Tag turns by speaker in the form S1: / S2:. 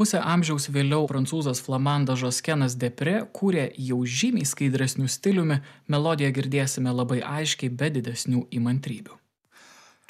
S1: Pusę amžiaus vėliau prancūzas flamandas Kenas Depre kūrė jau žymiai skaidresniu stiliumi, melodiją girdėsime labai aiškiai be didesnių įmantrybių.